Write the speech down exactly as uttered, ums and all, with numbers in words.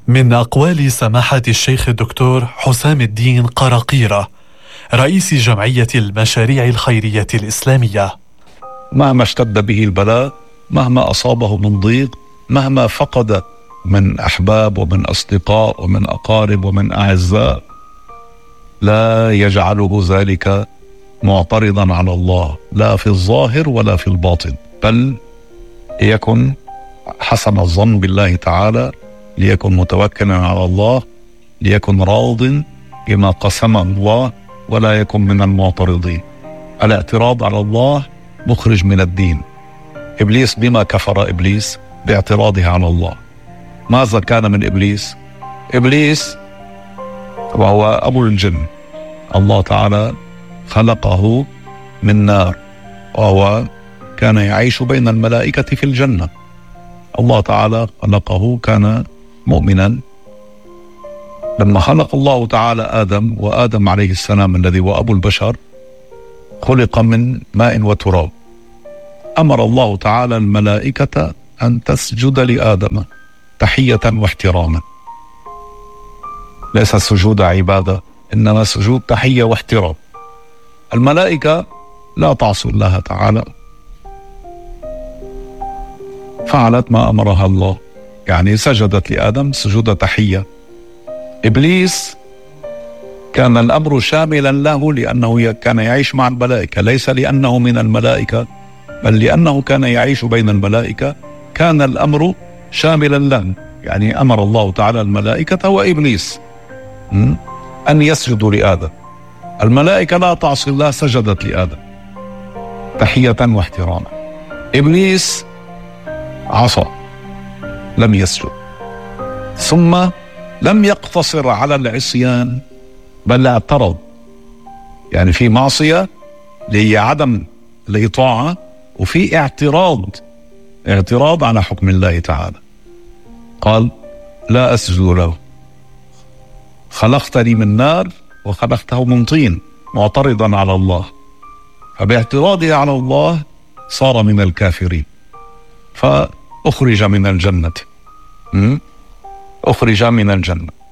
من أقوال سماحة الشيخ الدكتور حسام الدين قراقيرة رئيس جمعية المشاريع الخيرية الإسلامية: مهما اشتد به البلاء، مهما أصابه من ضيق، مهما فقد من أحباب ومن أصدقاء ومن أقارب ومن أعزاء، لا يجعله ذلك معترضا على الله، لا في الظاهر ولا في الباطن، بل ليكن حسن الظن بالله تعالى، ليكن متوكلا على الله، ليكن راض بما قسمه الله، ولا يكن من المعترضين. الاعتراض على الله مخرج من الدين. إبليس بما كفر إبليس؟ باعتراضه على الله. ماذا كان من إبليس؟ إبليس وهو أبو الجن، الله تعالى خلقه من نار، وهو كان يعيش بين الملائكة في الجنة. الله تعالى خلقه، كان مؤمنا. لما خلق الله تعالى آدم، وآدم عليه السلام الذي هو أبو البشر خلق من ماء وتراب، أمر الله تعالى الملائكة أن تسجد لآدم تحية واحتراما. ليس السجود عبادة، إنما السجود تحية واحترام. الملائكة لا تعصي الله تعالى، فعلت ما أمرها الله، يعني سجدت لآدم سجود تحية. إبليس كان الأمر شاملا له، لأنه كان يعيش مع الملائكة، ليس لأنه من الملائكة، بل لأنه كان يعيش بين الملائكة، كان الأمر شاملا له. يعني أمر الله تعالى الملائكة وإبليس أن يسجدوا لآدم. الملائكة لا تعصي الله، سجدت لآدم تحية واحتراما. إبليس عصى، لم يسجد، ثم لم يقتصر على العصيان بل اعترض. يعني في معصية اللي هي عدم الإطاعة، وفي اعتراض اعتراض على حكم الله تعالى. قال: لا أسجد له، خلقتني من نار وخلقته من طين، معترضا على الله. فباعتراضه على الله صار من الكافرين، فأخرج من الجنة. أخرج من الجنة.